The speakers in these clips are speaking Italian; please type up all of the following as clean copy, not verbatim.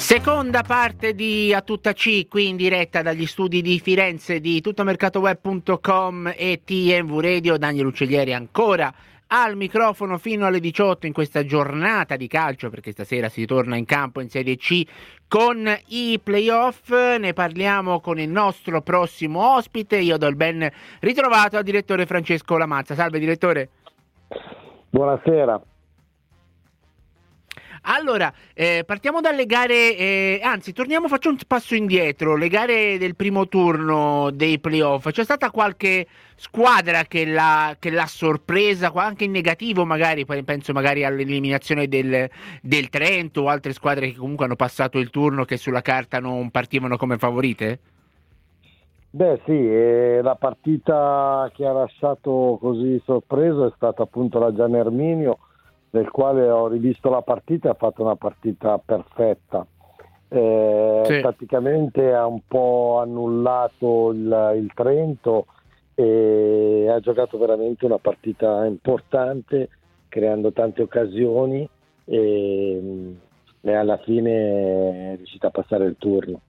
Seconda parte di A Tutta C, qui in diretta dagli studi di Firenze di tuttomercatoweb.com e TMV Radio. Daniel Uccellieri ancora al microfono fino alle 18 in questa giornata di calcio, perché stasera si torna in campo in Serie C con i playoff. Ne parliamo con il nostro prossimo ospite. Io do il ben ritrovato al direttore Francesco Lamazza. Salve direttore. Buonasera. Allora, partiamo dalle gare, anzi faccio un passo indietro, le gare del primo turno dei playoff. C'è stata qualche squadra che l'ha sorpresa, anche in negativo magari, penso magari all'eliminazione del Trento o altre squadre che comunque hanno passato il turno, che sulla carta non partivano come favorite? Beh sì, la partita che ha lasciato così sorpreso è stata appunto la Gian Erminio, del quale ho rivisto la partita e ha fatto una partita perfetta. Sì. Praticamente ha un po' annullato il Trento e ha giocato veramente una partita importante, creando tante occasioni e alla fine è riuscita a passare il turno.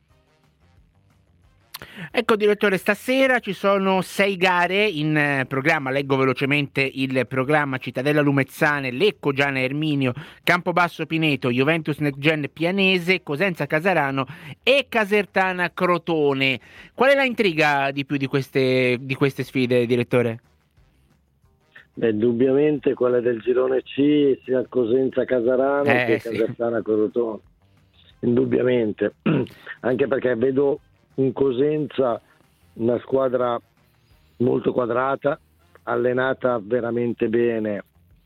Ecco direttore, stasera ci sono 6 gare in programma, leggo velocemente il programma: Cittadella Lumezzane, Lecco Giana Erminio, Campobasso Pineto, Juventus Next Gen Pianese, Cosenza Casarano e Casertana Crotone. Qual è la intriga di più di queste sfide, direttore? Indubbiamente quella del girone C, sia Cosenza Casarano che sì. Casertana Crotone, indubbiamente, anche perché vedo in Cosenza una squadra molto quadrata, allenata veramente bene,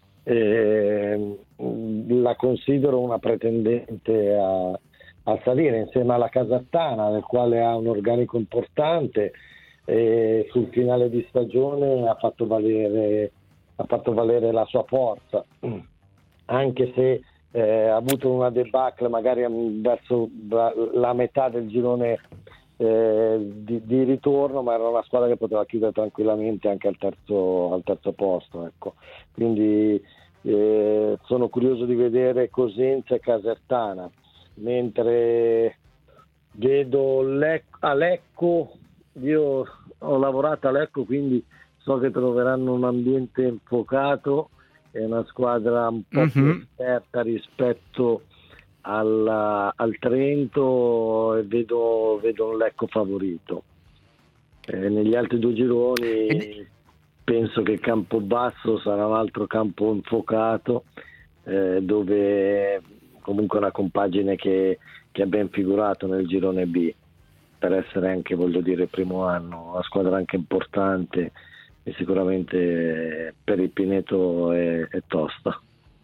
la considero una pretendente a salire insieme alla Casertana, nel quale ha un organico importante, e sul finale di stagione ha fatto valere la sua forza, anche se ha avuto una debacle magari verso la metà del girone di ritorno, ma era una squadra che poteva chiudere tranquillamente anche al terzo posto, ecco. Quindi sono curioso di vedere Cosenza e Casertana, mentre vedo a Lecco. Io ho lavorato a Lecco, quindi so che troveranno un ambiente infuocato, è una squadra un po' più esperta rispetto al Trento, e vedo un Lecco favorito. Negli altri due gironi penso che Campobasso sarà un altro campo infuocato, dove comunque una compagine che ha ben figurato nel girone B, per essere anche, voglio dire, primo anno, una squadra anche importante, e sicuramente per il Pineto è tosta.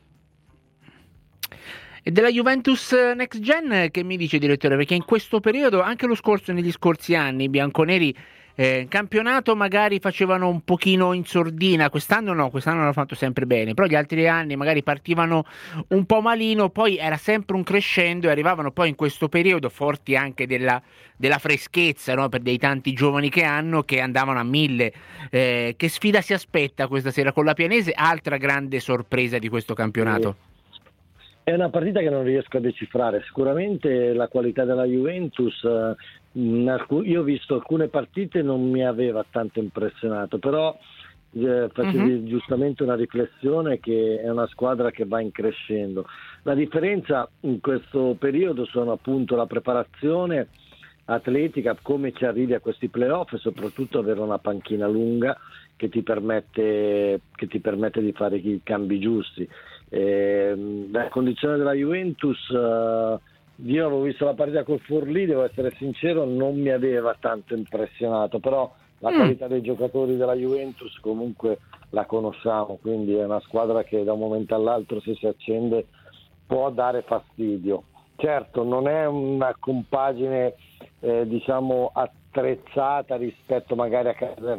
E della Juventus Next Gen che mi dice, direttore? Perché in questo periodo, anche negli scorsi anni, i bianconeri campionato magari facevano un pochino in sordina. Quest'anno hanno fatto sempre bene, però gli altri anni magari partivano un po' malino, poi era sempre un crescendo e arrivavano poi in questo periodo forti anche della freschezza, no? Per dei tanti giovani che andavano a 1000. Che sfida si aspetta questa sera con la Pianese, altra grande sorpresa di questo campionato? È una partita che non riesco a decifrare. Sicuramente la qualità della Juventus, io ho visto alcune partite, non mi aveva tanto impressionato, però facevi giustamente una riflessione che è una squadra che va in crescendo. La differenza in questo periodo sono appunto la preparazione atletica, come ci arrivi a questi playoff, e soprattutto avere una panchina lunga che ti permette di fare i cambi giusti. La condizione della Juventus, io avevo visto la partita col Forlì, devo essere sincero, non mi aveva tanto impressionato, però la qualità dei giocatori della Juventus comunque la conosciamo, quindi è una squadra che da un momento all'altro, se si accende, può dare fastidio. Certo, non è una compagine diciamo attrezzata rispetto magari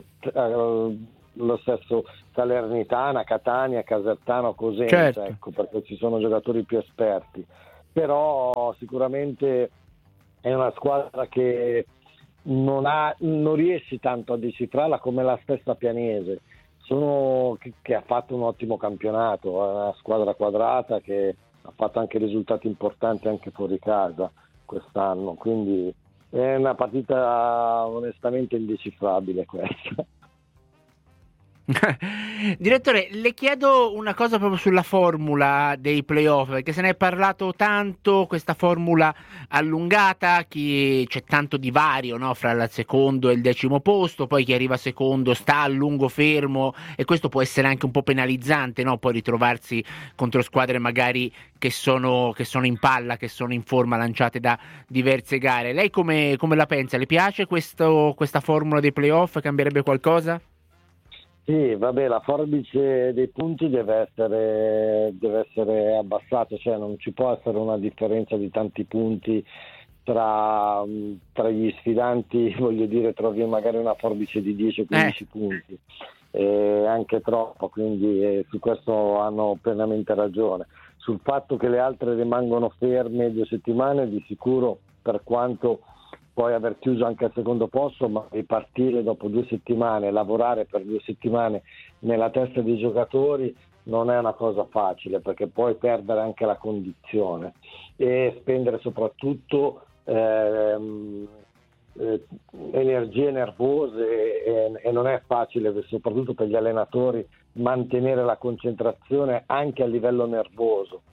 lo stesso Salernitana, Catania, Casertano o Cosenza, certo. Ecco, perché ci sono giocatori più esperti, però sicuramente è una squadra che non riesci tanto a decifrarla, come la stessa Pianese, che ha fatto un ottimo campionato, è una squadra quadrata che ha fatto anche risultati importanti anche fuori casa quest'anno, quindi è una partita onestamente indecifrabile questa. Direttore, le chiedo una cosa proprio sulla formula dei playoff, perché se ne è parlato tanto, questa formula allungata, c'è tanto divario, no, fra il secondo e il 10° posto, poi chi arriva secondo sta a lungo fermo e questo può essere anche un po' penalizzante, no? Poi ritrovarsi contro squadre magari che sono in palla, che sono in forma, lanciate da diverse gare. Lei come la pensa? Le piace questa formula dei playoff? Cambierebbe qualcosa? Sì, vabbè, la forbice dei punti deve essere abbassata, cioè non ci può essere una differenza di tanti punti tra gli sfidanti, voglio dire, trovi magari una forbice di 10 o 15 punti, anche troppo, quindi su questo hanno plenamente ragione. Sul fatto che le altre rimangono ferme 2 settimane, di sicuro, per quanto poi aver chiuso anche al secondo posto, ma ripartire dopo 2 settimane, lavorare per 2 settimane nella testa dei giocatori non è una cosa facile, perché puoi perdere anche la condizione e spendere soprattutto energie nervose e non è facile, soprattutto per gli allenatori, mantenere la concentrazione anche a livello nervoso.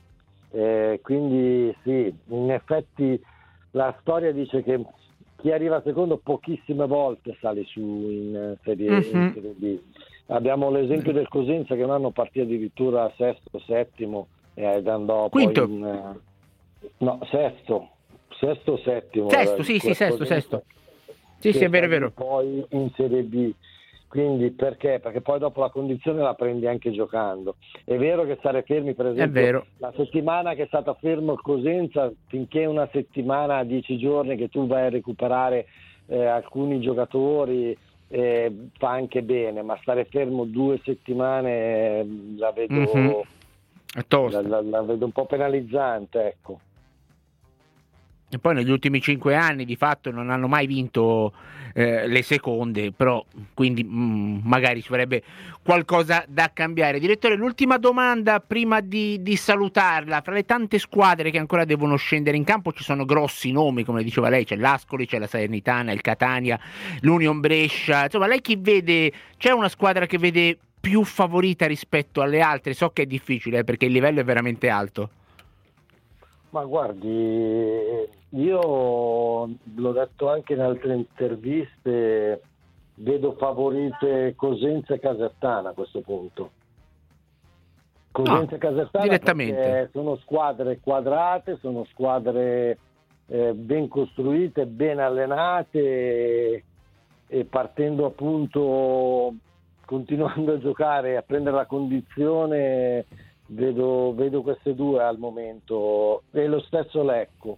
Quindi sì, in effetti la storia dice che chi arriva secondo pochissime volte sale su in Serie B. Abbiamo l'esempio del Cosenza che un anno partì addirittura sesto, settimo ed andò quinto. Poi sesto, settimo. Sesto, sì, sesto. Sì, è vero. Poi in Serie B. Quindi perché? Perché poi dopo la condizione la prendi anche giocando. È vero che stare fermi, per esempio, la settimana che è stata fermo il Cosenza, finché una settimana, 10 giorni che tu vai a recuperare alcuni giocatori, fa anche bene, ma stare fermo 2 settimane la vedo, è tosta. La vedo un po' penalizzante, ecco. E poi negli ultimi 5 anni di fatto non hanno mai vinto le seconde, però quindi magari ci vorrebbe qualcosa da cambiare. Direttore, l'ultima domanda prima di salutarla: fra le tante squadre che ancora devono scendere in campo ci sono grossi nomi, come diceva lei, c'è l'Ascoli, c'è la Salernitana, il Catania, l'Union Brescia, insomma lei chi vede? C'è una squadra che vede più favorita rispetto alle altre? So che è difficile perché il livello è veramente alto. Ma guardi, io l'ho detto anche in altre interviste, vedo favorite Cosenza e Casertana a questo punto. Cosenza e Casertana direttamente. Perché sono squadre quadrate, sono squadre ben costruite, ben allenate e partendo appunto, continuando a giocare, a prendere la condizione. Vedo queste due al momento e lo stesso Lecco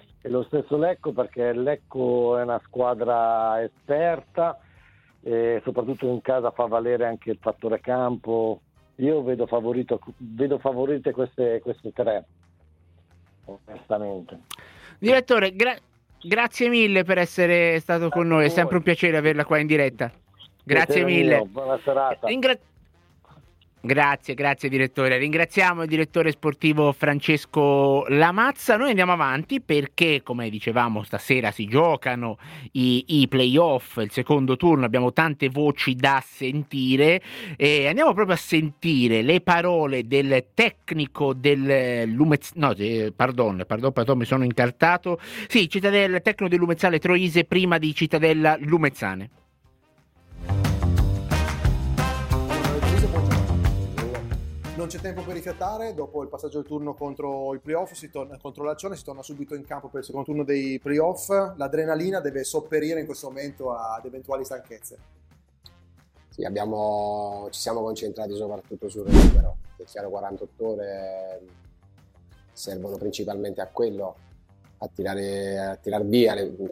perché il Lecco è una squadra esperta e soprattutto in casa fa valere anche il fattore campo. Io vedo favorite queste 3 onestamente. Direttore, grazie mille per essere stato con noi, è sempre un piacere averla qua in diretta. Grazie mille. Buona serata. Grazie direttore. Ringraziamo il direttore sportivo Francesco Lamazza. Noi andiamo avanti perché, come dicevamo, stasera si giocano i playoff, il secondo turno, abbiamo tante voci da sentire e andiamo proprio a sentire le parole del tecnico del pardon, mi sono incartato. Sì, Cittadella, tecnico del Lumezzane Troise prima di Cittadella Lumezzane. Non c'è tempo per rifiatare, dopo il passaggio del turno contro il playoff, contro l'Alcione, si torna subito in campo per il secondo turno dei playoff. L'adrenalina deve sopperire in questo momento ad eventuali stanchezze. Sì, ci siamo concentrati soprattutto sul recupero. È chiaro, 48 ore servono principalmente a quello, a tirar via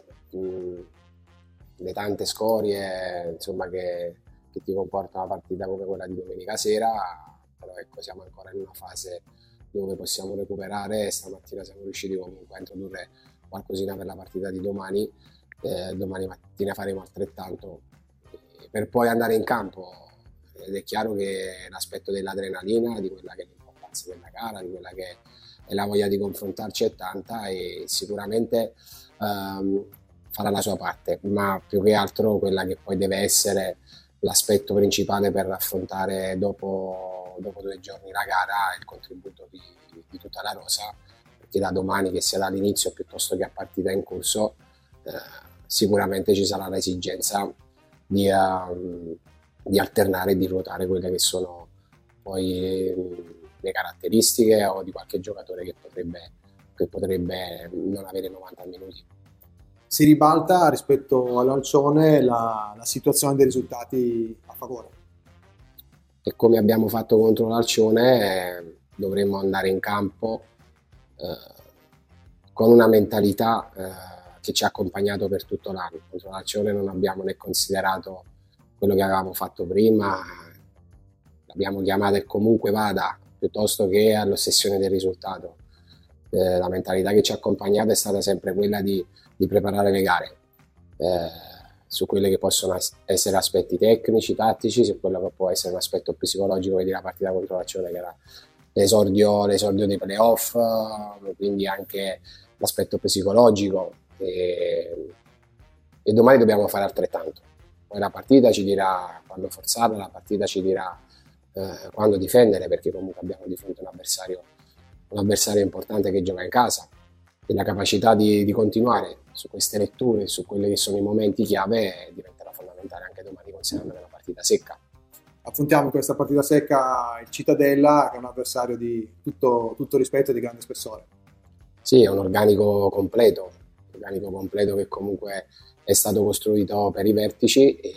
le tante scorie, insomma, che ti comporta una partita come quella di domenica sera. Però ecco, siamo ancora in una fase dove possiamo recuperare e stamattina siamo riusciti comunque a introdurre qualcosina per la partita di domani. Domani mattina faremo altrettanto per poi andare in campo, ed è chiaro che l'aspetto dell'adrenalina, di quella che è l'importanza della gara, di quella che e la voglia di confrontarci è tanta, e sicuramente farà la sua parte, ma più che altro quella che poi deve essere l'aspetto principale per affrontare dopo 2 giorni la gara è il contributo di tutta la rosa, perché da domani, che sia dall'inizio piuttosto che a partita in corso, sicuramente ci sarà l'esigenza di alternare e di ruotare quelle che sono poi le caratteristiche o di qualche giocatore che potrebbe non avere 90 minuti. Si ribalta rispetto all'Alcione la situazione dei risultati a favore. E come abbiamo fatto contro l'Alcione, dovremmo andare in campo con una mentalità che ci ha accompagnato per tutto l'anno. Contro l'Alcione non abbiamo né considerato quello che avevamo fatto prima, l'abbiamo chiamata e comunque vada, piuttosto che all'ossessione del risultato. La mentalità che ci ha accompagnato è stata sempre quella di preparare le gare su quelli che possono essere aspetti tecnici, tattici, su quello che può essere un aspetto psicologico, vedi la partita contro l'Azione che era l'esordio dei playoff, quindi anche l'aspetto psicologico, e domani dobbiamo fare altrettanto. Poi la partita ci dirà quando forzarla, la partita ci dirà quando difendere, perché comunque abbiamo di fronte un avversario importante che gioca in casa, e la capacità di continuare su queste letture, su quelli che sono i momenti chiave, diventerà fondamentale anche domani, considerando che è una partita secca. Affrontiamo in questa partita secca il Cittadella, che è un avversario di tutto rispetto e di grande spessore. Sì, è un organico completo che comunque è stato costruito per i vertici, e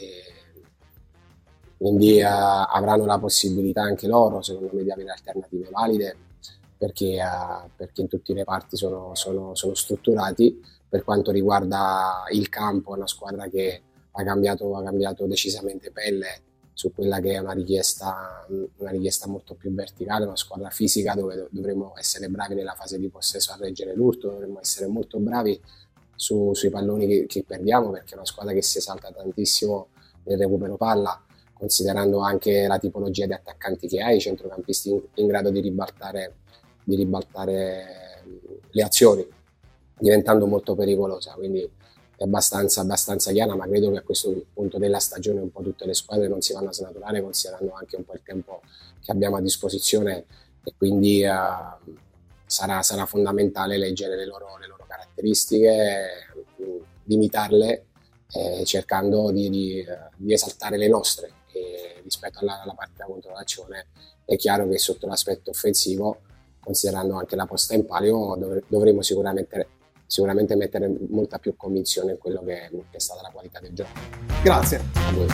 quindi avranno la possibilità anche loro, secondo me, di avere alternative valide, perché in tutti i reparti sono strutturati. Per quanto riguarda il campo, è una squadra che ha cambiato decisamente pelle su quella che è una richiesta molto più verticale, una squadra fisica dove dovremmo essere bravi nella fase di possesso a reggere l'urto, dovremmo essere molto bravi sui palloni che perdiamo, perché è una squadra che si esalta tantissimo nel recupero palla, considerando anche la tipologia di attaccanti che ha, i centrocampisti in grado di ribaltare le azioni, diventando molto pericolosa. Quindi è abbastanza chiara, ma credo che a questo punto della stagione un po' tutte le squadre non si vanno a snaturare, considerando anche un po' il tempo che abbiamo a disposizione, e quindi sarà fondamentale leggere le loro caratteristiche, limitarle, cercando di esaltare le nostre. E rispetto alla partita contro l'Azione è chiaro che sotto l'aspetto offensivo, considerando anche la posta in palio, dovremo sicuramente mettere molta più convinzione in quello che è stata la qualità del gioco. Grazie a voi.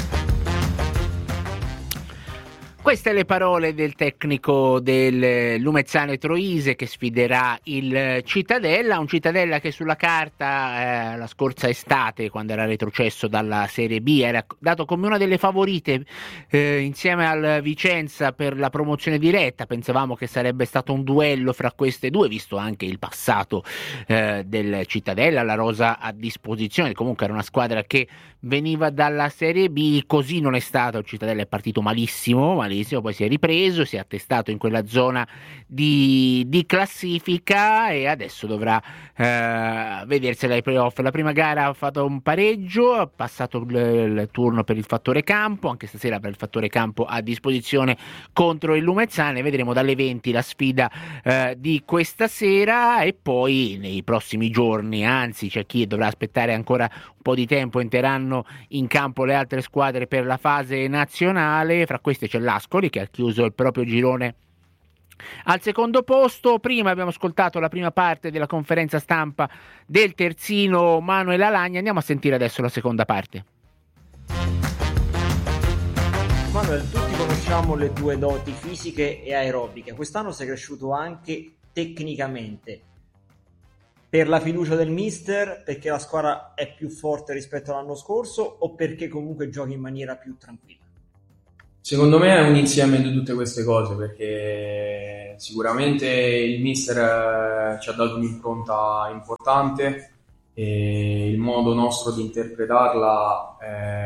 Queste le parole del tecnico del Lumezzane Troise, che sfiderà il Cittadella, un Cittadella che sulla carta la scorsa estate, quando era retrocesso dalla Serie B, era dato come una delle favorite insieme al Vicenza per la promozione diretta. Pensavamo che sarebbe stato un duello fra queste due, visto anche il passato del Cittadella, la rosa a disposizione. Comunque era una squadra che veniva dalla Serie B, così non è stato. Il Cittadella è partito malissimo, poi si è ripreso, si è attestato in quella zona di classifica, e adesso dovrà vedersela ai playoff. La prima gara ha fatto un pareggio, ha passato il turno per il fattore campo, anche stasera per il fattore campo a disposizione contro il Lumezzane. Vedremo dalle 20 la sfida di questa sera, e poi nei prossimi giorni, anzi c'è chi dovrà aspettare ancora un po' di tempo, entreranno in campo le altre squadre per la fase nazionale. Fra queste c'è l'Ascoli, che ha chiuso il proprio girone al secondo posto. Prima abbiamo ascoltato la prima parte della conferenza stampa del terzino Manuel Alagna, andiamo a sentire adesso la seconda parte. Manuel, tutti conosciamo le tue doti fisiche e aerobiche, quest'anno sei cresciuto anche tecnicamente. Per la fiducia del mister, perché la squadra è più forte rispetto all'anno scorso, o perché comunque giochi in maniera più tranquilla? Secondo me è un insieme di tutte queste cose, perché sicuramente il mister ci ha dato un'impronta importante, e il modo nostro di interpretarla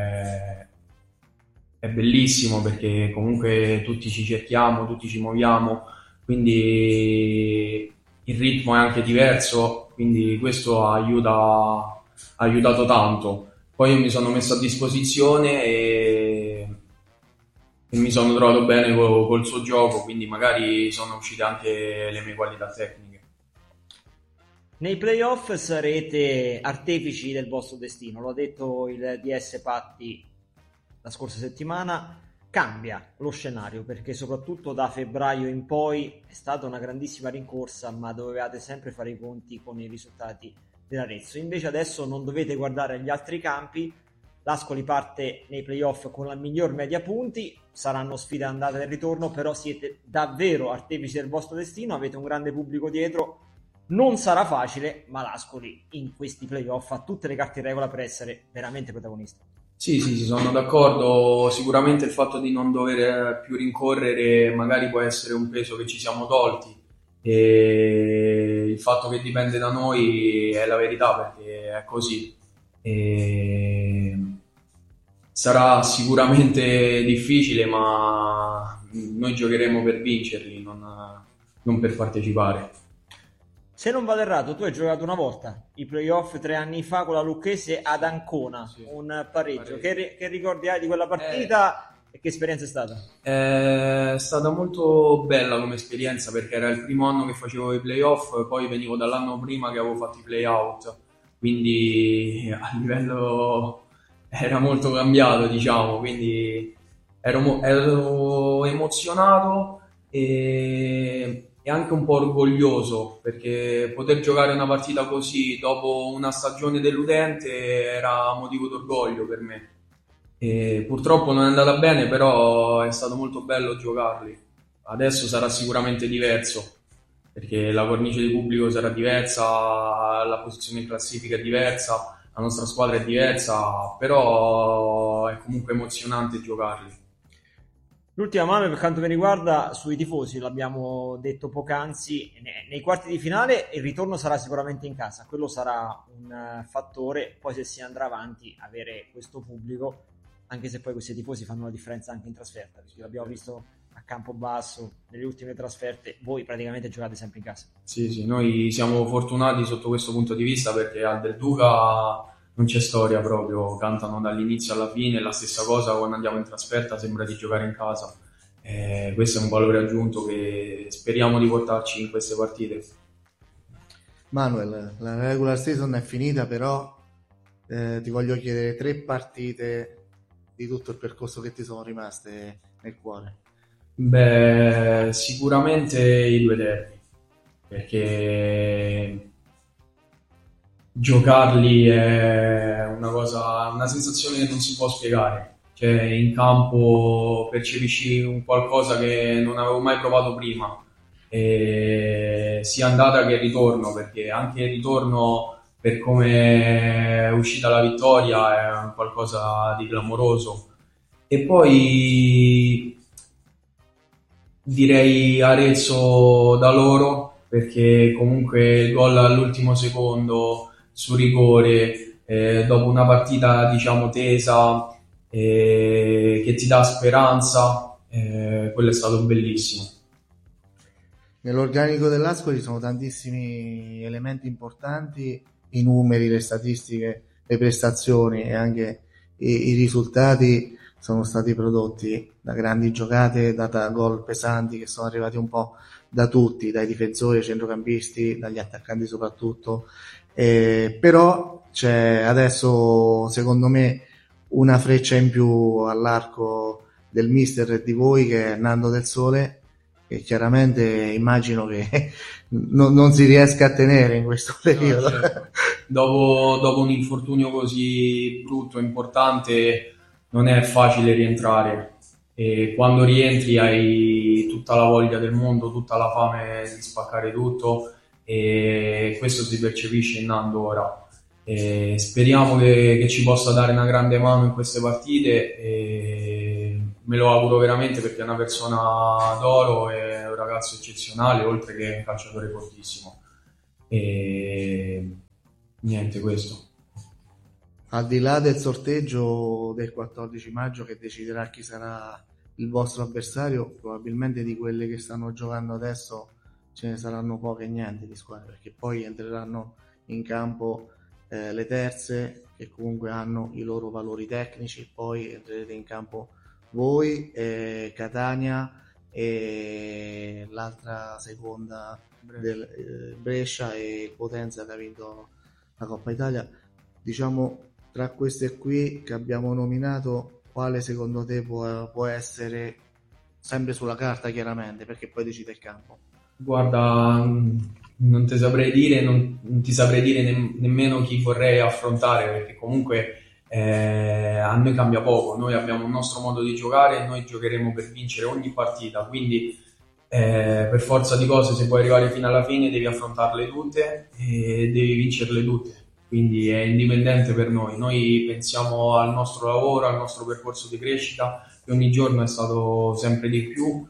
è bellissimo, perché comunque tutti ci cerchiamo, tutti ci muoviamo, quindi il ritmo è anche diverso, quindi questo ha aiutato tanto. Poi io mi sono messo a disposizione e mi sono trovato bene col suo gioco, quindi magari sono uscite anche le mie qualità tecniche. Nei playoff sarete artefici del vostro destino, lo ha detto il DS Patti la scorsa settimana. Cambia lo scenario perché soprattutto da febbraio in poi è stata una grandissima rincorsa, ma dovevate sempre fare i conti con i risultati dell'Arezzo. Invece adesso non dovete guardare gli altri campi, l'Ascoli parte nei playoff con la miglior media punti, saranno sfide andata e ritorno, però siete davvero artefici del vostro destino, avete un grande pubblico dietro. Non sarà facile, ma l'Ascoli in questi playoff ha tutte le carte in regola per essere veramente protagonista. Sì, sono d'accordo. Sicuramente il fatto di non dover più rincorrere magari può essere un peso che ci siamo tolti, e il fatto che dipende da noi è la verità, perché è così. E sarà sicuramente difficile, ma noi giocheremo per vincerli, non per partecipare. Se non vado errato, tu hai giocato una volta i playoff 3 anni fa con la Lucchese ad Ancona, sì, un pareggio. Che ricordi hai di quella partita e che esperienza è stata? È stata molto bella come esperienza, perché era il primo anno che facevo i playoff, poi venivo dall'anno prima che avevo fatto i playout, quindi a livello era molto cambiato, diciamo, quindi ero emozionato e anche un po' orgoglioso, perché poter giocare una partita così dopo una stagione deludente era motivo d'orgoglio per me. E purtroppo non è andata bene, però è stato molto bello giocarli. Adesso sarà sicuramente diverso, perché la cornice di pubblico sarà diversa, la posizione in classifica è diversa, la nostra squadra è diversa, però è comunque emozionante giocarli. L'ultima mano per quanto mi riguarda sui tifosi, l'abbiamo detto poc'anzi, nei quarti di finale il ritorno sarà sicuramente in casa, quello sarà un fattore, poi se si andrà avanti avere questo pubblico, anche se poi questi tifosi fanno la differenza anche in trasferta, perché l'abbiamo visto a Campobasso nelle ultime trasferte, voi praticamente giocate sempre in casa. Sì, noi siamo fortunati sotto questo punto di vista, perché al Del Duca non c'è storia proprio, cantano dall'inizio alla fine, la stessa cosa quando andiamo in trasferta, sembra di giocare in casa. Questo è un valore aggiunto che speriamo di portarci in queste partite. Manuel, la regular season è finita, però ti voglio chiedere 3 partite di tutto il percorso che ti sono rimaste nel cuore. Beh, sicuramente i 2 derby, perché giocarli è una sensazione che non si può spiegare. Cioè, in campo percepisci un qualcosa che non avevo mai provato prima, e sia andata che ritorno, perché anche il ritorno, per come è uscita la vittoria, è un qualcosa di clamoroso. E poi direi Arezzo da loro, perché comunque il gol all'ultimo secondo su rigore, dopo una partita diciamo tesa, che ti dà speranza, quello è stato bellissimo. Nell'organico dell'Ascoli ci sono tantissimi elementi importanti, i numeri, le statistiche, le prestazioni e anche i risultati sono stati prodotti da grandi giocate, da gol pesanti che sono arrivati un po' da tutti, dai difensori, ai centrocampisti, dagli attaccanti soprattutto, però c'è adesso secondo me una freccia in più all'arco del mister e di voi, che è Nando Del Sole, che chiaramente immagino che non si riesca a tenere in questo periodo. No, certo. Dopo un infortunio così brutto, importante, non è facile rientrare, e quando rientri hai tutta la voglia del mondo, tutta la fame di spaccare tutto, e questo si percepisce in Nando ora. E speriamo che ci possa dare una grande mano in queste partite, e me lo auguro veramente, perché è una persona d'oro, è un ragazzo eccezionale, oltre che un calciatore fortissimo. E niente, questo. Al di là del sorteggio del 14 maggio che deciderà chi sarà il vostro avversario, probabilmente di quelle che stanno giocando adesso ce ne saranno poche e niente di squadre, perché poi entreranno in campo le terze, che comunque hanno i loro valori tecnici, poi entrerete in campo voi, Catania e l'altra seconda del Brescia e Potenza che ha vinto la Coppa Italia. Diciamo, tra queste qui che abbiamo nominato, quale secondo te può essere, sempre sulla carta chiaramente, perché poi decide il campo? Guarda, non ti saprei dire, non ti saprei dire nemmeno chi vorrei affrontare, perché comunque a noi cambia poco. Noi abbiamo un nostro modo di giocare e noi giocheremo per vincere ogni partita, quindi per forza di cose, se vuoi arrivare fino alla fine devi affrontarle tutte e devi vincerle tutte, quindi è indipendente per noi. Noi pensiamo al nostro lavoro, al nostro percorso di crescita, che ogni giorno è stato sempre di più,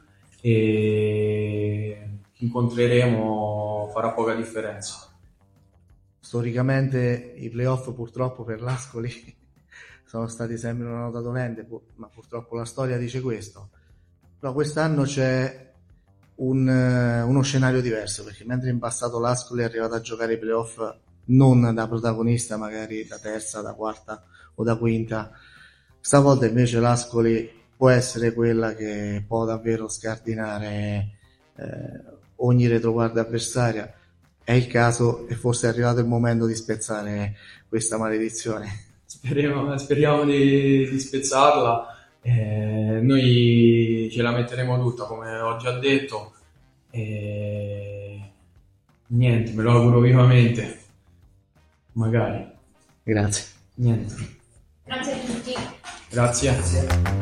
e chi incontreremo farà poca differenza. Storicamente i playoff purtroppo per l'Ascoli sono stati sempre una nota dolente, ma purtroppo la storia dice questo. Però quest'anno c'è uno scenario diverso, perché mentre in passato l'Ascoli è arrivato a giocare i playoff non da protagonista, magari da terza, da quarta o da quinta, stavolta invece l'Ascoli può essere quella che può davvero scardinare ogni retroguardia avversaria. È il caso e forse è arrivato il momento di spezzare questa maledizione. Speriamo di spezzarla. Noi ce la metteremo tutta, come ho già detto, e niente, me lo auguro vivamente, magari. Grazie. Niente. Grazie a tutti. Grazie.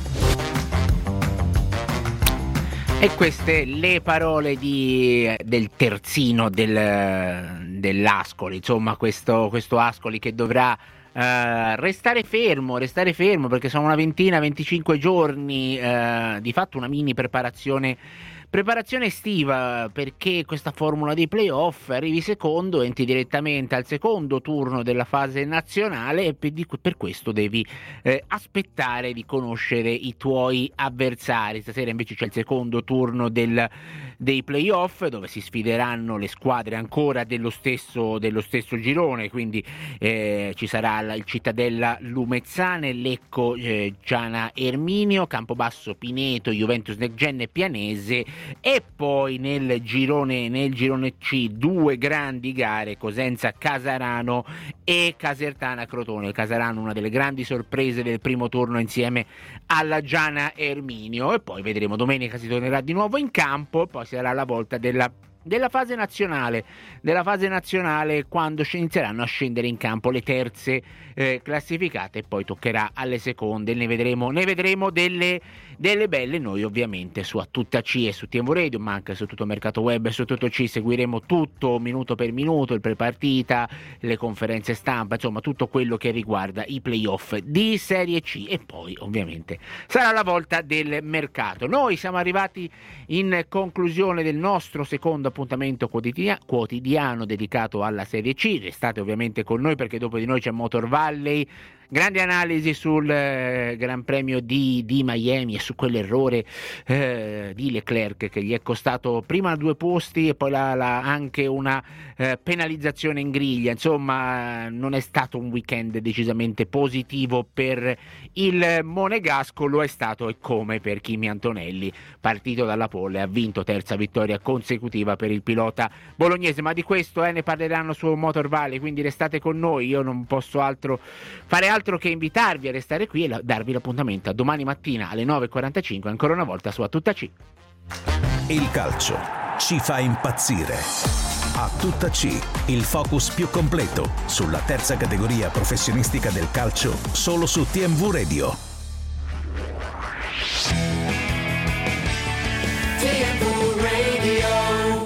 E queste le parole del terzino dell'Ascoli, insomma questo Ascoli che dovrà restare fermo perché sono una 25 giorni, di fatto una mini preparazione estiva, perché questa formula dei playoff arrivi secondo, entri direttamente al secondo turno della fase nazionale e per questo devi aspettare di conoscere i tuoi avversari. Stasera invece c'è il secondo turno dei playoff, dove si sfideranno le squadre ancora dello stesso girone, quindi ci sarà il Cittadella Lumezzane, Lecco Giana Erminio, Campobasso Pineto, Juventus Next Gen e Pianese. E poi nel girone C due grandi gare, Cosenza Casarano e Casertana Crotone. Casarano una delle grandi sorprese del primo turno insieme alla Giana Erminio, e poi vedremo, domenica si tornerà di nuovo in campo, poi sarà la volta della fase nazionale, quando inizieranno a scendere in campo le terze classificate, e poi toccherà alle seconde. Ne vedremo delle belle. Noi ovviamente su A Tutta C e su TMV Radio, ma anche su tutto Mercato Web e su Tutto C seguiremo tutto minuto per minuto, il prepartita, le conferenze stampa, insomma tutto quello che riguarda i playoff di Serie C, e poi ovviamente sarà la volta del mercato. Noi siamo arrivati in conclusione del nostro secondo appuntamento quotidiano dedicato alla Serie C. Restate ovviamente con noi, perché dopo di noi c'è Motor Valley, grande analisi sul Gran Premio di Miami e su quell'errore di Leclerc che gli è costato prima 2 posti e poi anche una penalizzazione in griglia. Insomma, non è stato un weekend decisamente positivo per il monegasco, lo è stato e come per Kimi Antonelli, partito dalla pole, ha vinto, terza vittoria consecutiva per il pilota bolognese. Ma di questo ne parleranno su Motor Valley, quindi restate con noi. Io non posso fare altro che invitarvi a restare qui e darvi l'appuntamento a domani mattina alle 9:45 ancora una volta su A Tutta C. Il calcio ci fa impazzire. A Tutta C, il focus più completo sulla terza categoria professionistica del calcio, solo su TMV Radio. TMV Radio.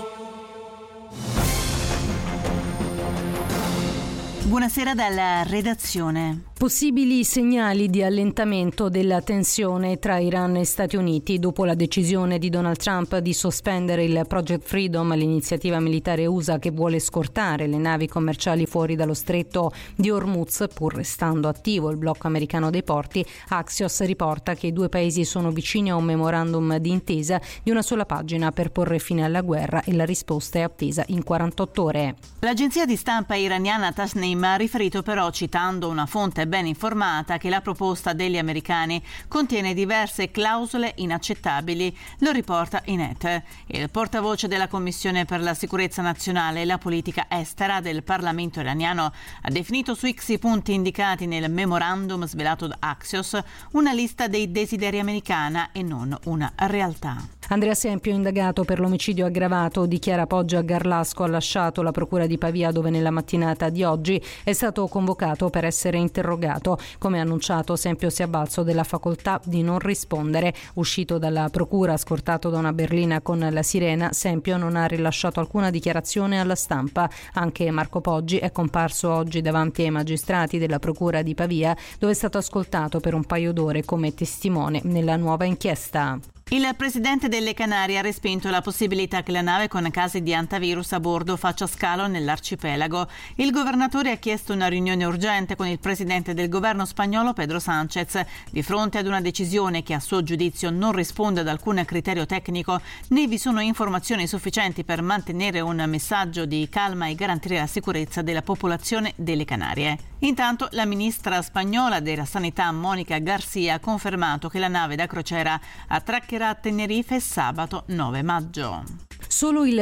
Buonasera dalla redazione. Possibili segnali di allentamento della tensione tra Iran e Stati Uniti dopo la decisione di Donald Trump di sospendere il Project Freedom, l'iniziativa militare USA che vuole scortare le navi commerciali fuori dallo stretto di Hormuz, pur restando attivo il blocco americano dei porti. Axios riporta che i due paesi sono vicini a un memorandum di intesa di una sola pagina per porre fine alla guerra e la risposta è attesa in 48 ore. L'agenzia di stampa iraniana Tasnim ha riferito però, citando una fonte ben informata, che la proposta degli americani contiene diverse clausole inaccettabili. Lo riporta INET. Il portavoce della Commissione per la sicurezza nazionale e la politica estera del Parlamento iraniano ha definito su X i punti indicati nel memorandum svelato da Axios una lista dei desideri americana e non una realtà. Andrea Sempio, indagato per l'omicidio aggravato di Chiara Poggia a Garlasco, ha lasciato la procura di Pavia, dove nella mattinata di oggi è stato convocato per essere interrogato. Come annunciato, Sempio si è avvalso della facoltà di non rispondere. Uscito dalla procura scortato da una berlina con la sirena, Sempio non ha rilasciato alcuna dichiarazione alla stampa. Anche Marco Poggi è comparso oggi davanti ai magistrati della procura di Pavia, dove è stato ascoltato per un paio d'ore come testimone nella nuova inchiesta. Il presidente delle Canarie ha respinto la possibilità che la nave con casi di antivirus a bordo faccia scalo nell'arcipelago. Il governatore ha chiesto una riunione urgente con il presidente del governo spagnolo Pedro Sánchez. Di fronte ad una decisione che a suo giudizio non risponde ad alcun criterio tecnico, né vi sono informazioni sufficienti per mantenere un messaggio di calma e garantire la sicurezza della popolazione delle Canarie. Intanto la ministra spagnola della Sanità Mónica García ha confermato che la nave da crociera attraccherà a Tenerife sabato 9 maggio. Solo il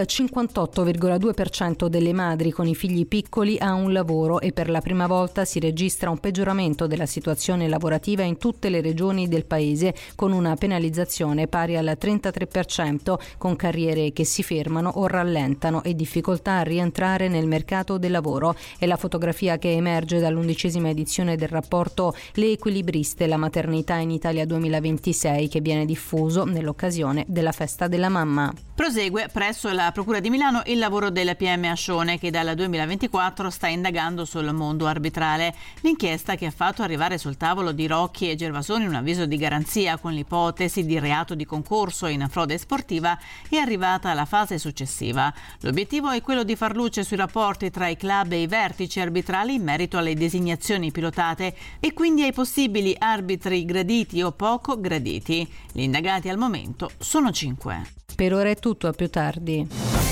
58,2% delle madri con i figli piccoli ha un lavoro e per la prima volta si registra un peggioramento della situazione lavorativa in tutte le regioni del paese, con una penalizzazione pari al 33%, con carriere che si fermano o rallentano e difficoltà a rientrare nel mercato del lavoro. È la fotografia che emerge dall'11ª edizione del rapporto Le equilibriste, la maternità in Italia 2026, che viene diffuso nell'occasione della festa della mamma. Prosegue presso la Procura di Milano il lavoro del PM Ascione, che dal 2024 sta indagando sul mondo arbitrale. L'inchiesta, che ha fatto arrivare sul tavolo di Rocchi e Gervasoni un avviso di garanzia con l'ipotesi di reato di concorso in frode sportiva, è arrivata alla fase successiva. L'obiettivo è quello di far luce sui rapporti tra i club e i vertici arbitrali in merito alle designazioni pilotate e quindi ai possibili arbitri graditi o poco graditi. Gli indagati al momento sono 5. Per ora è tutto, a più tardi.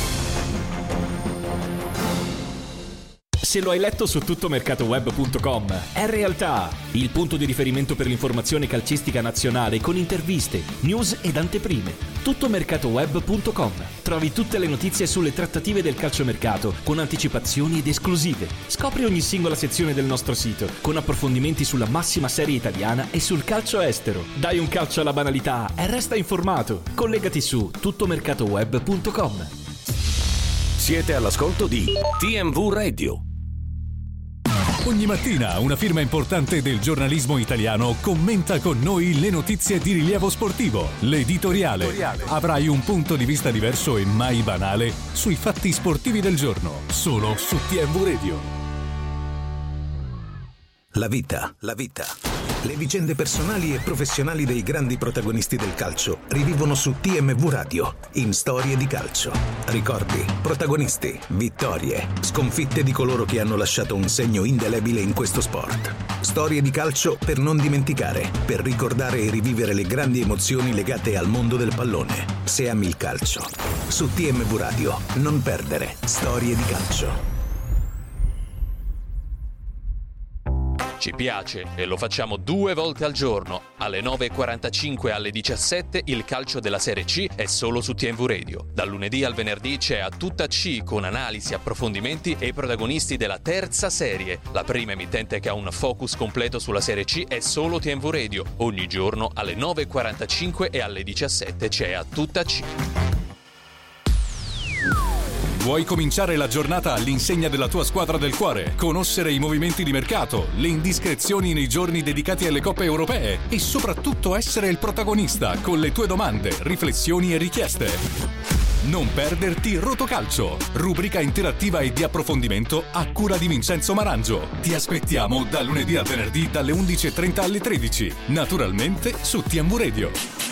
Se lo hai letto su tuttomercatoweb.com, è realtà, il punto di riferimento per l'informazione calcistica nazionale con interviste, news ed anteprime. Tuttomercatoweb.com. Trovi tutte le notizie sulle trattative del calciomercato con anticipazioni ed esclusive. Scopri ogni singola sezione del nostro sito con approfondimenti sulla massima serie italiana e sul calcio estero. Dai un calcio alla banalità e resta informato. Collegati su tuttomercatoweb.com. Siete all'ascolto di TMV Radio. Ogni mattina una firma importante del giornalismo italiano commenta con noi le notizie di rilievo sportivo. L'editoriale. Avrai un punto di vista diverso e mai banale sui fatti sportivi del giorno, solo su TMV Radio. La vita. Le vicende personali e professionali dei grandi protagonisti del calcio rivivono su TMV Radio in Storie di Calcio. Ricordi, protagonisti, vittorie, sconfitte di coloro che hanno lasciato un segno indelebile in questo sport. Storie di calcio per non dimenticare, per ricordare e rivivere le grandi emozioni legate al mondo del pallone. Se ami il calcio, su TMV Radio non perdere Storie di Calcio. Ci piace e lo facciamo 2 volte al giorno, alle 9.45 e alle 17 il calcio della Serie C è solo su TMV Radio. Dal lunedì al venerdì c'è A Tutta C con analisi, approfondimenti e i protagonisti della terza serie. La prima emittente che ha un focus completo sulla Serie C è solo TMV Radio. Ogni giorno alle 9.45 e alle 17 c'è A Tutta C. Vuoi cominciare la giornata all'insegna della tua squadra del cuore? Conoscere i movimenti di mercato, le indiscrezioni nei giorni dedicati alle coppe europee e soprattutto essere il protagonista con le tue domande, riflessioni e richieste? Non perderti Rotocalcio, rubrica interattiva e di approfondimento a cura di Vincenzo Marangio. Ti aspettiamo da lunedì al venerdì dalle 11:30 alle 13, naturalmente su TMV Radio.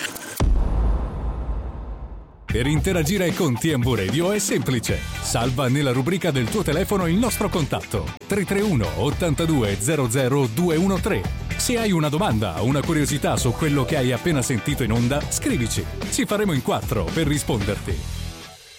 Per interagire con TMV Radio è semplice. Salva nella rubrica del tuo telefono il nostro contatto 331 82 00 213. Se hai una domanda o una curiosità su quello che hai appena sentito in onda, scrivici. Ci faremo in 4 per risponderti.